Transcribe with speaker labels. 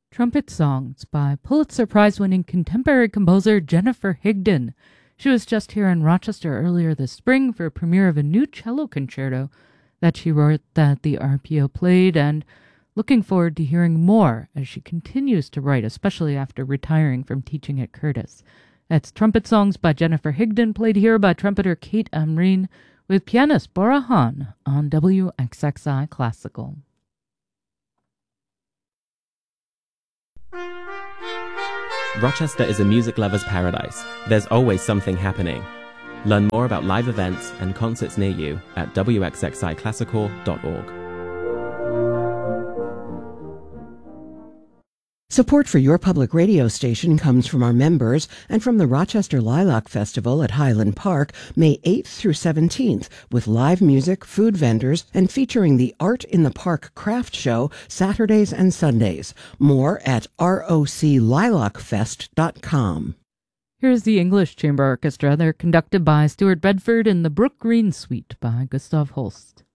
Speaker 1: Trumpet Songs by Pulitzer Prize-winning contemporary composer Jennifer Higdon. She was just here in Rochester earlier this spring for a premiere of a new cello concerto that she wrote that the RPO played, and looking forward to hearing more as she continues to write, especially after retiring from teaching at Curtis. That's Trumpet Songs by Jennifer Higdon, played here by trumpeter Kate Amreen with pianist Bora Hahn on WXXI Classical.
Speaker 2: Rochester is a music lover's paradise. There's always something happening. Learn more about live events and concerts near you at wxxiclassical.org.
Speaker 3: Support for your public radio station comes from our members and from the Rochester Lilac Festival at Highland Park, May 8th through 17th, with live music, food vendors, and featuring the Art in the Park craft show Saturdays and Sundays. More at roclilacfest.com.
Speaker 1: Here's the English Chamber Orchestra. They're conducted by Stuart Bedford in the Brook Green Suite by Gustav Holst.